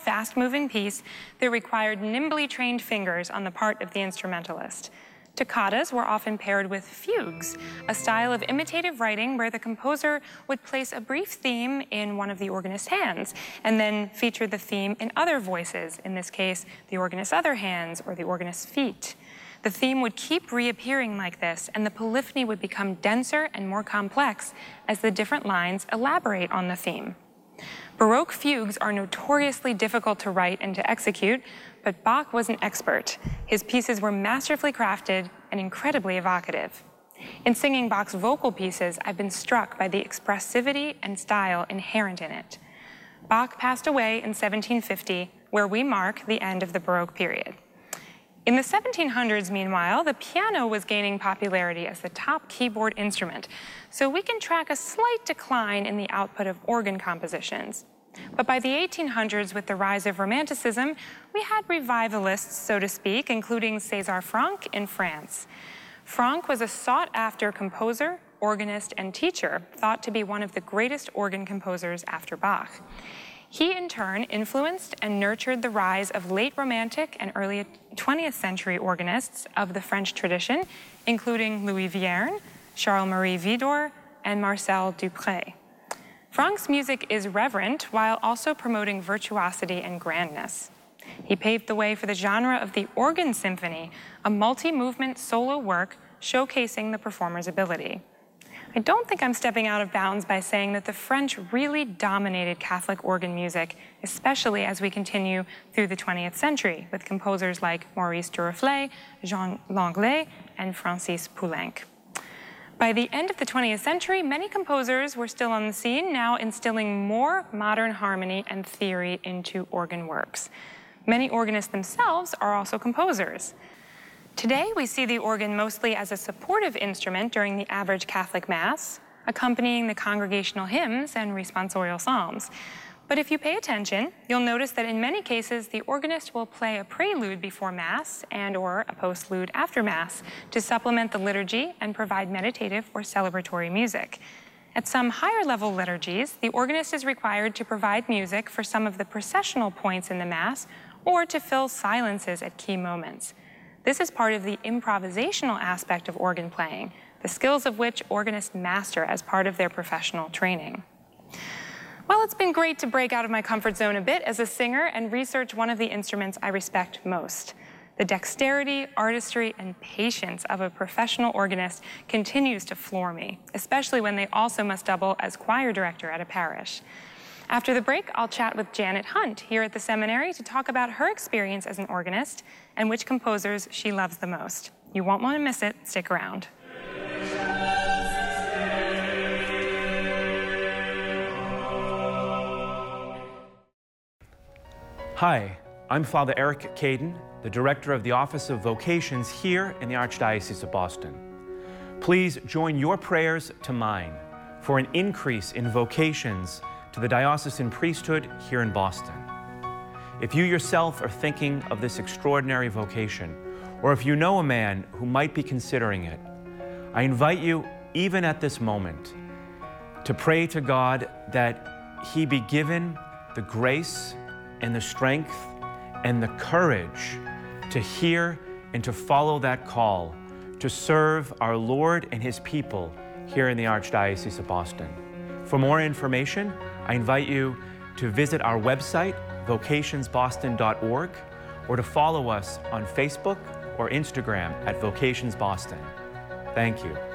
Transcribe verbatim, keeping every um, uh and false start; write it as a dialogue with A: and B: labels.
A: fast-moving piece that required nimbly trained fingers on the part of the instrumentalist. Toccatas were often paired with fugues, a style of imitative writing where the composer would place a brief theme in one of the organist's hands and then feature the theme in other voices, in this case, the organist's other hands or the organist's feet. The theme would keep reappearing like this, and the polyphony would become denser and more complex as the different lines elaborate on the theme. Baroque fugues are notoriously difficult to write and to execute, but Bach was an expert. His pieces were masterfully crafted and incredibly evocative. In singing Bach's vocal pieces, I've been struck by the expressivity and style inherent in it. Bach passed away in seventeen fifty, where we mark the end of the Baroque period. In the seventeen hundreds, meanwhile, the piano was gaining popularity as the top keyboard instrument, so we can track a slight decline in the output of organ compositions. But by the eighteen hundreds, with the rise of Romanticism, we had revivalists, so to speak, including César Franck in France. Franck was a sought-after composer, organist, and teacher, thought to be one of the greatest organ composers after Bach. He, in turn, influenced and nurtured the rise of late Romantic and early twentieth century organists of the French tradition, including Louis Vierne, Charles-Marie Widor, and Marcel Dupré. Franck's music is reverent while also promoting virtuosity and grandness. He paved the way for the genre of the organ symphony, a multi-movement solo work showcasing the performer's ability. I don't think I'm stepping out of bounds by saying that the French really dominated Catholic organ music, especially as we continue through the twentieth century, with composers like Maurice Duruflé, Jean Langlais, and Francis Poulenc. By the end of the twentieth century, many composers were still on the scene, now instilling more modern harmony and theory into organ works. Many organists themselves are also composers. Today, we see the organ mostly as a supportive instrument during the average Catholic Mass, accompanying the congregational hymns and responsorial psalms. But if you pay attention, you'll notice that in many cases, the organist will play a prelude before Mass and or a postlude after Mass to supplement the liturgy and provide meditative or celebratory music. At some higher level liturgies, the organist is required to provide music for some of the processional points in the Mass or to fill silences at key moments. This is part of the improvisational aspect of organ playing, the skills of which organists master as part of their professional training. Well, it's been great to break out of my comfort zone a bit as a singer and research one of the instruments I respect most. The dexterity, artistry, and patience of a professional organist continues to floor me, especially when they also must double as choir director at a parish. After the break, I'll chat with Janet Hunt here at the seminary to talk about her experience as an organist and which composers she loves the most. You won't want to miss it. Stick around.
B: Hi, I'm Father Eric Caden, the Director of the Office of Vocations here in the Archdiocese of Boston. Please join your prayers to mine for an increase in vocations to the diocesan priesthood here in Boston. If you yourself are thinking of this extraordinary vocation, or if you know a man who might be considering it, I invite you, even at this moment, to pray to God that he be given the grace and the strength and the courage to hear and to follow that call to serve our Lord and his people here in the Archdiocese of Boston. For more information, I invite you to visit our website, vocations boston dot org, or to follow us on Facebook or Instagram at Vocations Boston. Thank you.